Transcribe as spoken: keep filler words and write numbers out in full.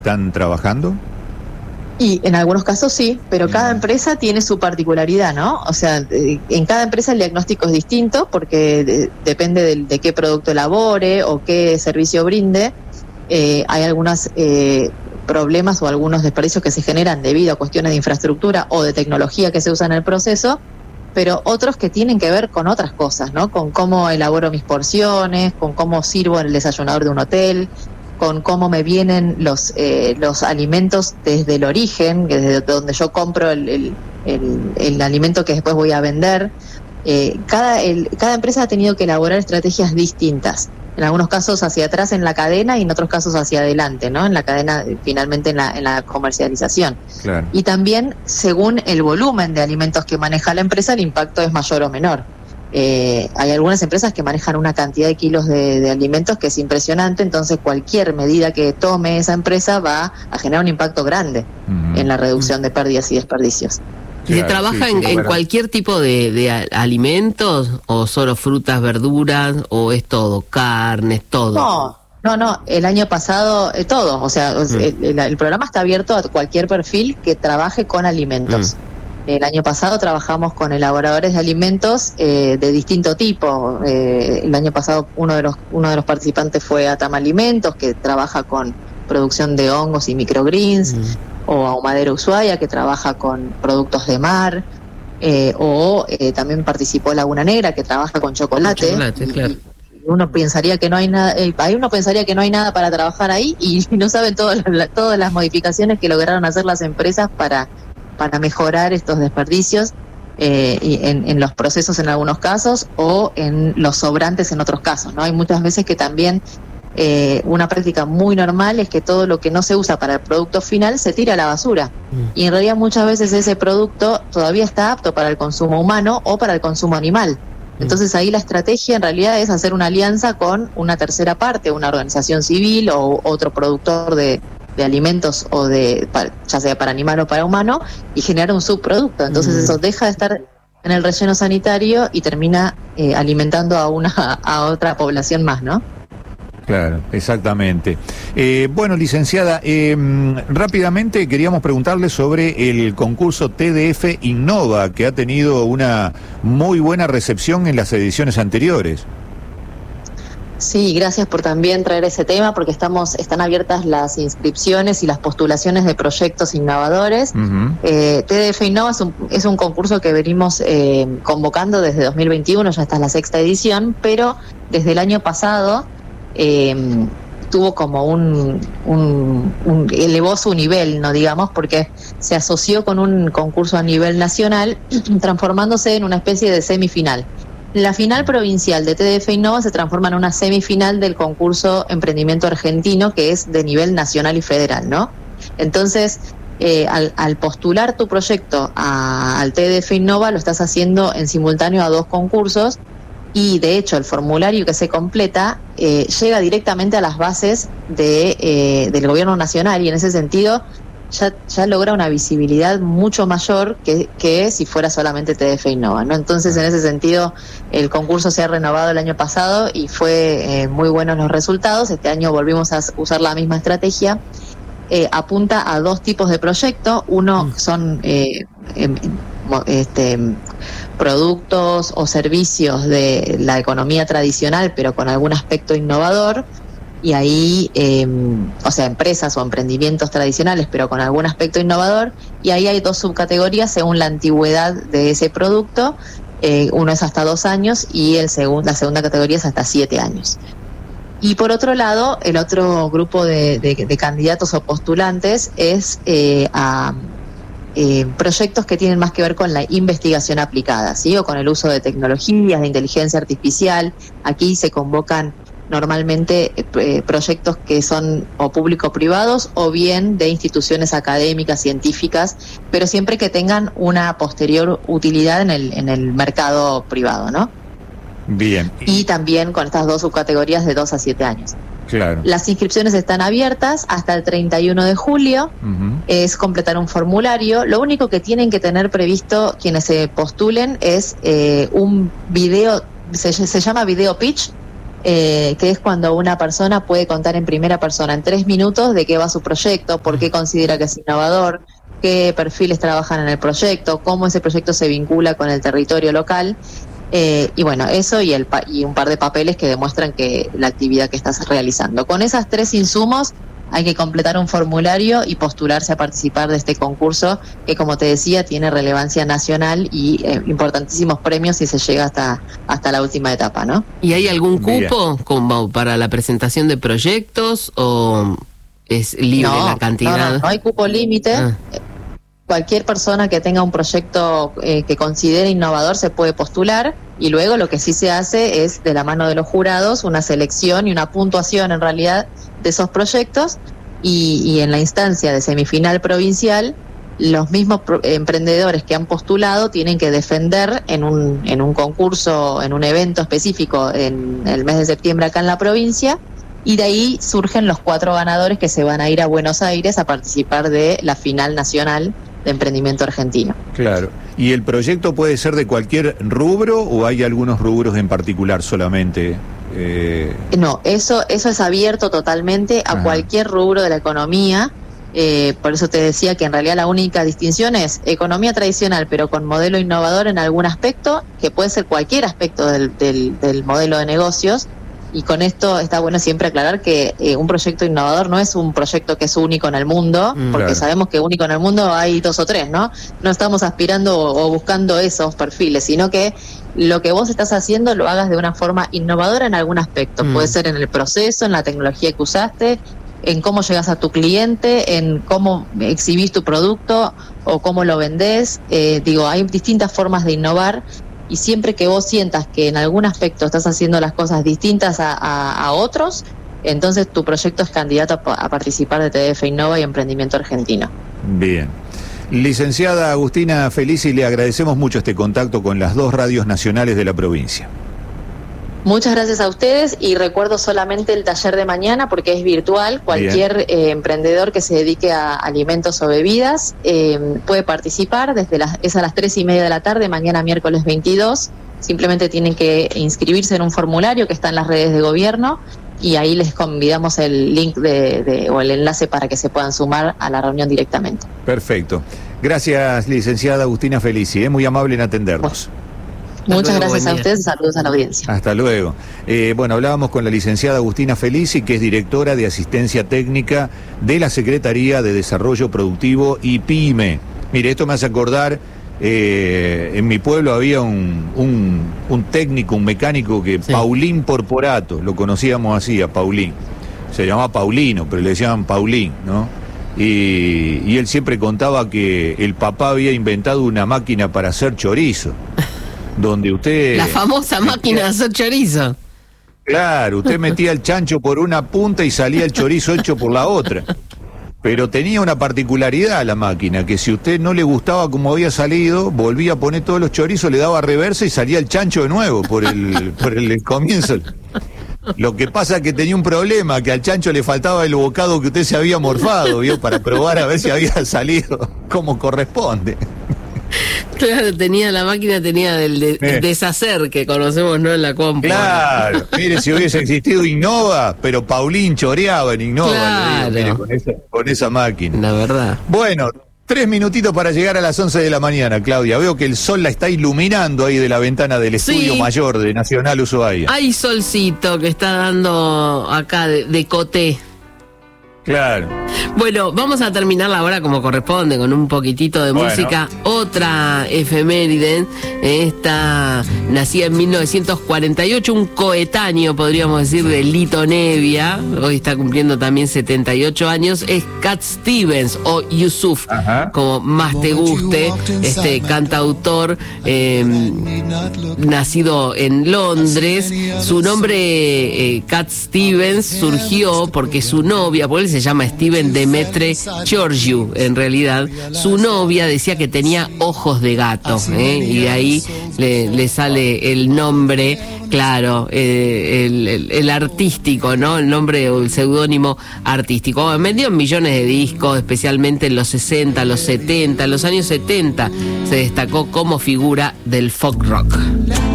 están trabajando? Y en algunos casos sí, pero cada empresa tiene su particularidad, ¿no? O sea, en cada empresa el diagnóstico es distinto porque de, depende de, de qué producto elabore o qué servicio brinde. Eh, hay algunos eh, problemas o algunos desperdicios que se generan debido a cuestiones de infraestructura o de tecnología que se usa en el proceso, pero otros que tienen que ver con otras cosas, ¿no? Con cómo elaboro mis porciones, con cómo sirvo en el desayunador de un hotel, con cómo me vienen los eh, los alimentos desde el origen, desde donde yo compro el, el, el, el alimento que después voy a vender. Eh, cada, el, cada empresa ha tenido que elaborar estrategias distintas, en algunos casos hacia atrás en la cadena y en otros casos hacia adelante, ¿no? En la cadena, finalmente en la, en la comercialización. Claro. Y también, según el volumen de alimentos que maneja la empresa, el impacto es mayor o menor. Eh, hay algunas empresas que manejan una cantidad de kilos de, de alimentos que es impresionante, entonces cualquier medida que tome esa empresa va a generar un impacto grande uh-huh. en la reducción de pérdidas y desperdicios. ¿Y se trabaja sí, sí, en, en cualquier tipo de, de alimentos o solo frutas, verduras o es todo, carnes, todo? No, no, no, el año pasado eh, todo, o sea, mm. el, el, el programa está abierto a cualquier perfil que trabaje con alimentos. Mm. El año pasado trabajamos con elaboradores de alimentos eh, de distinto tipo. Eh, el año pasado uno de los uno de los participantes fue Atama Alimentos, que trabaja con producción de hongos y microgreens, mm. o Ahumadero Ushuaia, que trabaja con productos de mar, eh, o eh, también participó Laguna Negra, que trabaja con chocolate. Chocolate, claro. Uno pensaría que no hay nada, eh, ahí uno pensaría que no hay nada para trabajar ahí y no saben todas las, todas las modificaciones que lograron hacer las empresas para para mejorar estos desperdicios eh, y en, en los procesos en algunos casos o en los sobrantes en otros casos, ¿no? Hay muchas veces que también eh, una práctica muy normal es que todo lo que no se usa para el producto final se tira a la basura. Mm. Y en realidad muchas veces ese producto todavía está apto para el consumo humano o para el consumo animal. Mm. Entonces ahí la estrategia en realidad es hacer una alianza con una tercera parte, una organización civil o otro productor de de alimentos o de ya sea para animal o para humano y generar un subproducto. Entonces mm. eso deja de estar en el relleno sanitario y termina eh, alimentando a una a otra población más, ¿no? Claro, exactamente. Eh, bueno, licenciada, eh, rápidamente queríamos preguntarle sobre el concurso T D F Innova, que ha tenido una muy buena recepción en las ediciones anteriores. Sí, gracias por también traer ese tema, porque estamos están abiertas las inscripciones y las postulaciones de proyectos innovadores. Uh-huh. Eh, T D F Innova es un, es un concurso que venimos eh, convocando desde dos mil veintiuno, ya está en la sexta edición, pero desde el año pasado eh, tuvo como un, un, un elevó su nivel, no digamos, porque se asoció con un concurso a nivel nacional, transformándose en una especie de semifinal. La final provincial de T D F Innova se transforma en una semifinal del concurso Emprendimiento Argentino, que es de nivel nacional y federal, ¿no? Entonces, eh, al, al postular tu proyecto a, al T D F Innova, lo estás haciendo en simultáneo a dos concursos y, de hecho, el formulario que se completa eh, llega directamente a las bases de, eh, del gobierno nacional y, en ese sentido, Ya, ya logra una visibilidad mucho mayor que, que si fuera solamente T D F Innova, ¿no? Entonces, en ese sentido, el concurso se ha renovado el año pasado y fue eh, muy buenos los resultados. Este año volvimos a usar la misma estrategia. Eh, apunta a dos tipos de proyectos. Uno son eh, eh, este, productos o servicios de la economía tradicional, pero con algún aspecto innovador. Y ahí, eh, o sea, empresas o emprendimientos tradicionales, pero con algún aspecto innovador, y ahí hay dos subcategorías según la antigüedad de ese producto. Eh, uno es hasta dos años y el segun, la segunda categoría es hasta siete años. Y por otro lado, el otro grupo de, de, de candidatos o postulantes es eh, a eh, proyectos que tienen más que ver con la investigación aplicada, ¿sí? O con el uso de tecnologías, de inteligencia artificial. Aquí se convocan normalmente eh, proyectos que son o público-privados o bien de instituciones académicas, científicas, pero siempre que tengan una posterior utilidad en el, en el mercado privado, ¿no? Bien. Y también con estas dos subcategorías de dos a siete años. Claro. Las inscripciones están abiertas hasta el treinta y uno de julio, uh-huh. Es completar un formulario. Lo único que tienen que tener previsto quienes se postulen es eh, un video, se, se llama video pitch, eh, que es cuando una persona puede contar en primera persona, en tres minutos, de qué va su proyecto, por qué considera que es innovador, qué perfiles trabajan en el proyecto, cómo ese proyecto se vincula con el territorio local. Eh, y bueno, eso y, el pa- y un par de papeles que demuestran que la actividad que estás realizando. Con esas tres insumos hay que completar un formulario y postularse a participar de este concurso que, como te decía, tiene relevancia nacional y eh, importantísimos premios si se llega hasta hasta la última etapa, ¿no? ¿Y hay algún cupo como para la presentación de proyectos o es libre no, la cantidad? No, no, no hay cupo límite. Ah. Cualquier persona que tenga un proyecto eh, que considere innovador se puede postular, y luego lo que sí se hace es, de la mano de los jurados, una selección y una puntuación en realidad de esos proyectos, y, y en la instancia de semifinal provincial los mismos pro- emprendedores que han postulado tienen que defender en un, en un concurso, en un evento específico en el mes de septiembre acá en la provincia, y de ahí surgen los cuatro ganadores que se van a ir a Buenos Aires a participar de la final nacional de emprendimiento argentino. Claro. ¿Y el proyecto puede ser de cualquier rubro o hay algunos rubros en particular solamente? Eh... No, eso, eso es abierto totalmente a Ajá. cualquier rubro de la economía. Eh, por eso te decía que en realidad la única distinción es economía tradicional, pero con modelo innovador en algún aspecto, que puede ser cualquier aspecto del, del, del modelo de negocios. Y con esto está bueno siempre aclarar que eh, un proyecto innovador no es un proyecto que es único en el mundo, mm, porque claro. sabemos que único en el mundo hay dos o tres, ¿no? No estamos aspirando o, o buscando esos perfiles, sino que lo que vos estás haciendo lo hagas de una forma innovadora en algún aspecto. Mm. Puede ser en el proceso, en la tecnología que usaste, en cómo llegas a tu cliente, en cómo exhibís tu producto o cómo lo vendés. Eh, digo, hay distintas formas de innovar. Y siempre que vos sientas que en algún aspecto estás haciendo las cosas distintas a, a, a otros, entonces tu proyecto es candidato a, a participar de T D F Innova y Emprendimiento Argentino. Bien. Licenciada Agustina Felici, le agradecemos mucho este contacto con las dos radios nacionales de la provincia. Muchas gracias a ustedes, y recuerdo solamente el taller de mañana porque es virtual. Cualquier eh, emprendedor que se dedique a alimentos o bebidas eh, puede participar. Desde las, es a las tres y media de la tarde, mañana miércoles veintidós. Simplemente tienen que inscribirse en un formulario que está en las redes de gobierno, y ahí les convidamos el link de, de, o el enlace para que se puedan sumar a la reunión directamente. Perfecto. Gracias, licenciada Agustina Felici, ¿eh? Muy amable en atendernos. Bueno. Muchas luego, gracias a ustedes, saludos a la audiencia. Hasta luego. Eh, bueno, hablábamos con la licenciada Agustina Felici, que es directora de Asistencia Técnica de la Secretaría de Desarrollo Productivo y PYME. Mire, esto me hace acordar, eh, en mi pueblo había un, un, un técnico, un mecánico que, sí. Paulín Porporato, lo conocíamos así, a Paulín. Se llamaba Paulino, pero le decían Paulín, ¿no? Y, y él siempre contaba que el papá había inventado una máquina para hacer chorizo. Donde usted... La famosa máquina de hacer chorizo. Claro, usted metía el chancho por una punta y salía el chorizo hecho por la otra. Pero tenía una particularidad la máquina, que si usted no le gustaba como había salido, volvía a poner todos los chorizos, le daba reversa y salía el chancho de nuevo por el, por el comienzo. Lo que pasa es que tenía un problema, que al chancho le faltaba el bocado que usted se había morfado, ¿vio? Para probar a ver si había salido como corresponde. Claro, tenía la máquina, tenía el, de, el deshacer que conocemos, ¿no? En la compu. Claro, mire, si hubiese existido Innova, pero Paulín choreaba en Innova, claro. Digo, mire, con, esa, con esa máquina. La verdad. Bueno, tres minutitos para llegar a las once de la mañana, Claudia. Veo que el sol la está iluminando ahí de la ventana del estudio sí. mayor de Nacional Ushuaia. Hay solcito que está dando acá de, de Coté. Claro. Bueno, vamos a terminar la hora como corresponde, con un poquitito de bueno. música. Otra efeméride, esta nacida en mil novecientos cuarenta y ocho, un coetáneo, podríamos decir, de Lito Nevia, hoy está cumpliendo también setenta y ocho años, es Cat Stevens, o Yusuf, Ajá. como más te guste, este cantautor eh, nacido en Londres. Su nombre, eh, Cat Stevens, surgió porque su novia, por él se llama Steven Demetre Georgiou, en realidad, su novia decía que tenía ojos de gato, ¿eh? Y de ahí le, le sale el nombre, claro, eh, el, el, el artístico, ¿no? El nombre o el seudónimo artístico. Vendió millones de discos, especialmente en los sesenta, los setenta, en los años setenta se destacó como figura del folk rock.